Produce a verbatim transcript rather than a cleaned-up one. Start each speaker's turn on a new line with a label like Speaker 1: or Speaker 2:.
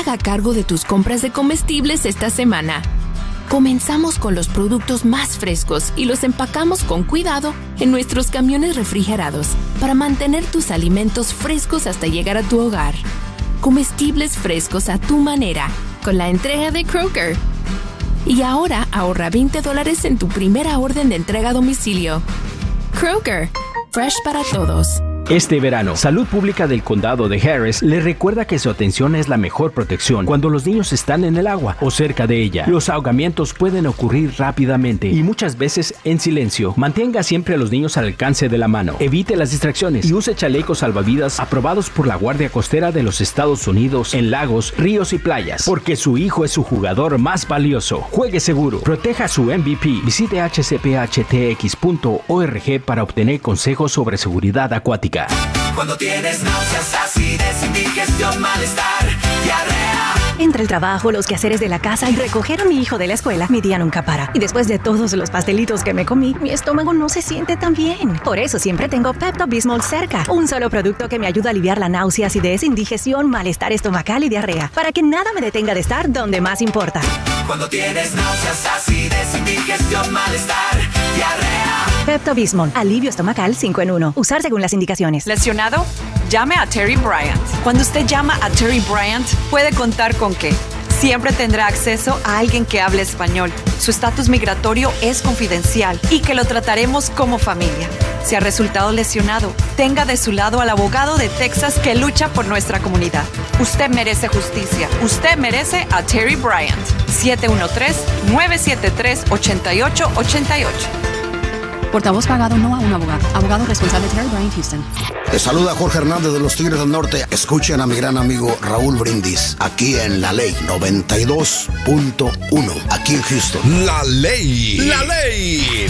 Speaker 1: haga cargo de tus compras de comestibles esta semana. Comenzamos con los productos más frescos y los empacamos con cuidado en nuestros camiones refrigerados para mantener tus alimentos frescos hasta llegar a tu hogar. Comestibles frescos a tu manera, con la entrega de Kroger. Y ahora ahorra veinte dólares en tu primera orden de entrega a domicilio. Kroger, fresh para todos.
Speaker 2: Este verano, Salud Pública del Condado de Harris le recuerda que su atención es la mejor protección cuando los niños están en el agua o cerca de ella. Los ahogamientos pueden ocurrir rápidamente y muchas veces en silencio. Mantenga siempre a los niños al alcance de la mano. Evite las distracciones y use chalecos salvavidas aprobados por la Guardia Costera de los Estados Unidos en lagos, ríos y playas, porque su hijo es su jugador más valioso. Juegue seguro. Proteja a su M V P. Visite h c p h t x punto org para obtener consejos sobre seguridad acuática.
Speaker 3: Cuando tienes náuseas, acidez, indigestión, malestar, diarrea.
Speaker 4: Entre el trabajo, los quehaceres de la casa y recoger a mi hijo de la escuela, mi día nunca para. Y después de todos los pastelitos que me comí, mi estómago no se siente tan bien. Por eso siempre tengo Pepto-Bismol cerca. Un solo producto que me ayuda a aliviar la náusea, acidez, indigestión, malestar estomacal y diarrea. Para que nada me detenga de estar donde más importa.
Speaker 3: Cuando tienes náuseas, acidez, indigestión, malestar, diarrea.
Speaker 4: Pepto-Bismol, alivio estomacal cinco en uno. Usar según las indicaciones.
Speaker 5: ¿Lesionado? Llame a Terry Bryant. Cuando usted llama a Terry Bryant, puede contar con que siempre tendrá acceso a alguien que hable español. Su estatus migratorio es confidencial y que lo trataremos como familia. Si ha resultado lesionado, tenga de su lado al abogado de Texas que lucha por nuestra comunidad. Usted merece justicia. Usted merece a Terry Bryant. siete uno tres, nueve siete tres, ocho ocho ocho ocho.
Speaker 6: Portavoz pagado no a un abogado. Abogado responsable Terry Bryant Houston.
Speaker 7: Le saluda Jorge Hernández de los Tigres del Norte. Escuchen a mi gran amigo Raúl Brindis aquí en La Ley noventa y dos punto uno, aquí en Houston.
Speaker 8: La Ley. La Ley